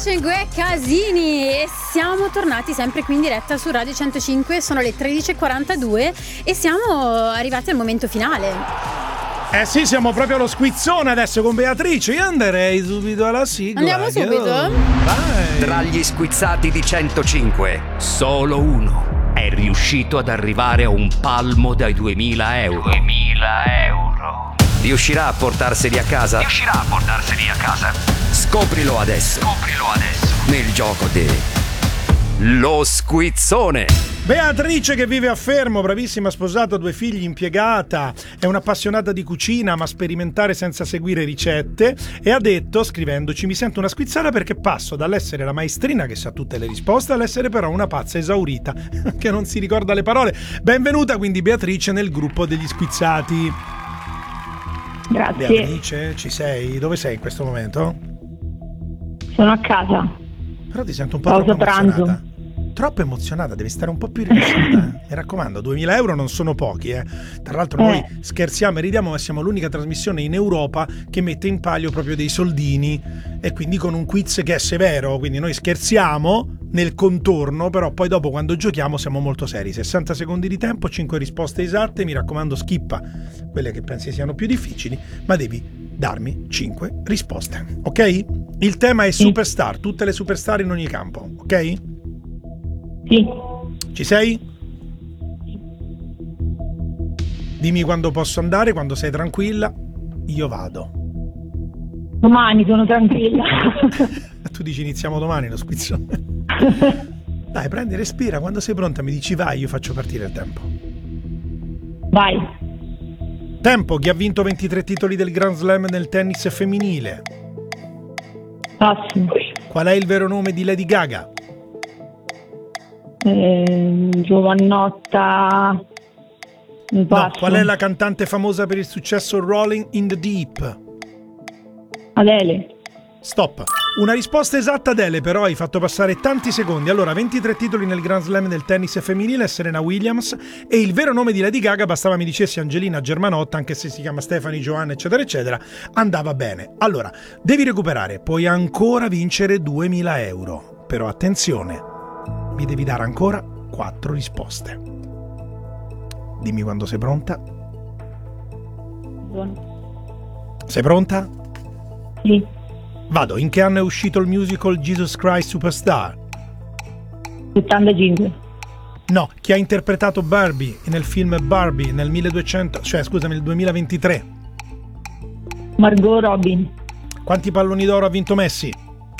5 Casini e siamo tornati sempre qui in diretta su Radio 105, sono le 13:42 e siamo arrivati al momento finale. Eh sì, siamo proprio allo squizzone adesso con Beatrice. Io andrei subito alla sigla. Andiamo subito? Vai. Tra gli squizzati di 105, solo uno è riuscito ad arrivare a un palmo dai 2000 euro. 2000 euro. Riuscirà a portarseli a casa? Riuscirà a portarseli a casa. Scoprilo adesso. Scoprilo adesso. Nel gioco Lo Squizzone. Beatrice, che vive a Fermo, bravissima, sposata, 2 figli, impiegata, è un'appassionata di cucina, ama sperimentare senza seguire ricette, e ha detto, scrivendoci: mi sento una squizzata perché passo dall'essere la maestrina che sa tutte le risposte all'essere però una pazza esaurita che non si ricorda le parole. Benvenuta quindi Beatrice nel gruppo degli squizzati. Grazie. Beatrice, ci sei? Dove sei in questo momento? Sono a casa. Però ti sento un po' troppo emozionata. Troppo emozionata, devi stare un po' più rilassata. Mi raccomando, 2000 euro non sono pochi, eh. Tra l'altro noi scherziamo e ridiamo, ma siamo l'unica trasmissione in Europa che mette in palio proprio dei soldini, e quindi con un quiz che è severo. Quindi noi scherziamo nel contorno, però poi dopo quando giochiamo siamo molto seri. 60 secondi di tempo, 5 risposte esatte. Mi raccomando, skippa quelle che pensi siano più difficili, ma devi darmi 5 risposte, ok? Il tema è superstar, tutte le superstar in ogni campo, ok? Sì. Ci sei? Dimmi quando posso andare, quando sei tranquilla, io vado. Domani sono tranquilla. Tu dici iniziamo domani lo squizzone. Dai, prendi, respira, quando sei pronta mi dici vai, io faccio partire il tempo. Vai. Tempo. Chi ha vinto 23 titoli del Grand Slam nel tennis femminile? Passo. Qual è il vero nome di Lady Gaga? Giovannotta. No, qual è la cantante famosa per il successo Rolling in the Deep? Adele. Stop. Una risposta esatta, Adele, però hai fatto passare tanti secondi. Allora, 23 titoli nel Grand Slam del tennis femminile, Serena Williams, e il vero nome di Lady Gaga, bastava mi dicessi Angelina Germanotta, anche se si chiama Stephanie Joanna, eccetera, eccetera, andava bene. Allora, devi recuperare, puoi ancora vincere 2000 euro. Però attenzione, mi devi dare ancora 4 risposte. Dimmi quando sei pronta. Buono. Sei pronta? Sì. Vado. In che anno è uscito il musical Jesus Christ Superstar? 75. No. Chi ha interpretato Barbie nel film Barbie nel 2023? Margot Robin. Quanti palloni d'oro ha vinto Messi?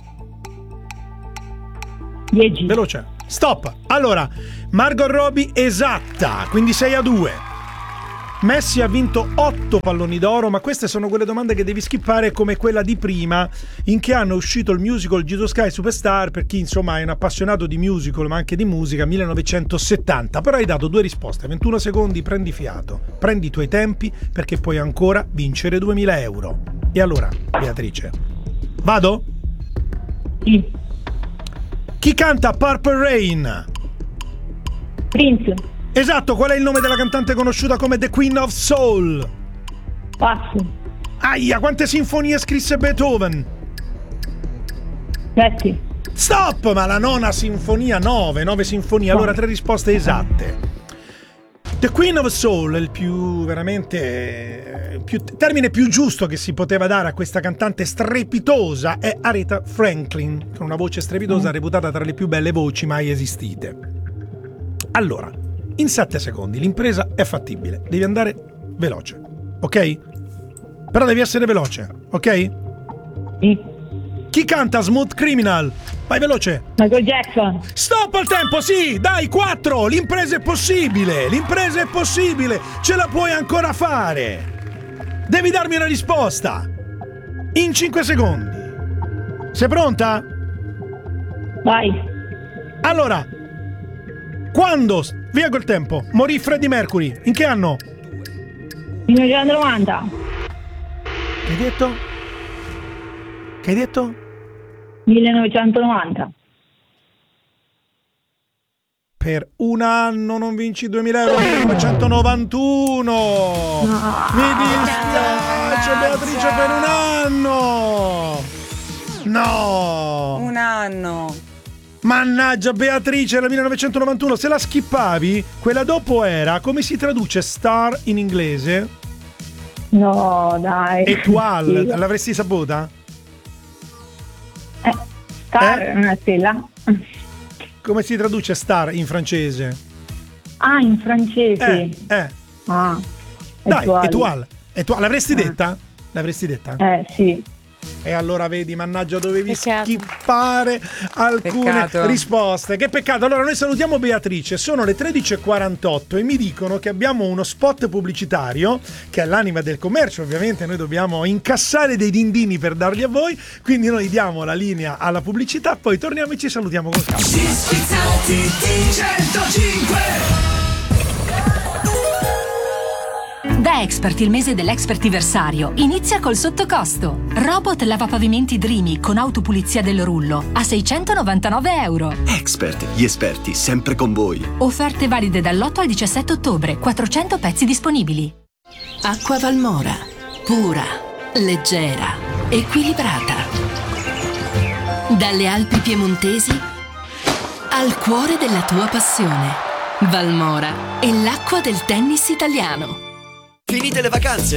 10. Veloce. Stop. Allora, Margot Robbie esatta, quindi 6-2. Messi ha vinto 8 palloni d'oro, ma queste sono quelle domande che devi skippare, come quella di prima. In che anno è uscito il musical Jesus Christ Superstar? Per chi insomma è un appassionato di musical ma anche di musica, 1970. Però hai dato 2 risposte, 21 secondi, prendi fiato, prendi i tuoi tempi perché puoi ancora vincere 2000 euro. E allora, Beatrice, vado? Sì. Chi canta Purple Rain? Prince. Esatto, qual è il nome della cantante conosciuta come The Queen of Soul? Passo. Aia, quante sinfonie scrisse Beethoven? 7. Stop, ma la nona sinfonia, 9 sinfonie, allora 3 risposte esatte. The Queen of Soul è il più, veramente, termine più giusto che si poteva dare a questa cantante strepitosa è Aretha Franklin, con una voce strepitosa reputata tra le più belle voci mai esistite. Allora, in 7 secondi l'impresa è fattibile, devi andare veloce, ok? Però devi essere veloce, ok? Sì. Chi canta Smooth Criminal? Vai veloce. Michael Jackson. Stop al tempo, sì, dai, 4, l'impresa è possibile, ce la puoi ancora fare. Devi darmi una risposta in 5 secondi. Sei pronta? Vai. Allora, quando, via col tempo, morì Freddie Mercury? In che anno? 1990. Che hai detto? Che hai detto? 1990. Per un anno non vinci 2000 euro, 1991. Mi dispiace, Beatrice, per un anno. No! Un anno. Mannaggia, Beatrice, era 1991. Se la skippavi, quella dopo era, come si traduce star in inglese? No, dai. Étoile, l'avresti saputa? Star è una stella. Come si traduce star in francese? Ah, in francese. Ah, dai, étoile. L'avresti detta? L'avresti detta? Sì. E allora vedi, mannaggia, dovevi skippare alcune risposte. Che peccato. Allora noi salutiamo Beatrice, sono le 13:48 e mi dicono che abbiamo uno spot pubblicitario che è l'anima del commercio. Ovviamente noi dobbiamo incassare dei dindini per darli a voi, quindi noi diamo la linea alla pubblicità, poi torniamo e ci salutiamo con calma. Da Expert il mese dell'Expertiversario inizia col sottocosto. Robot lavapavimenti Dreamy con autopulizia del rullo a €699. Expert, gli esperti sempre con voi. Offerte valide dall'8 al 17 ottobre, 400 pezzi disponibili. Acqua Valmora, pura, leggera, equilibrata. Dalle Alpi piemontesi al cuore della tua passione. Valmora è l'acqua del tennis italiano. Finite le vacanze?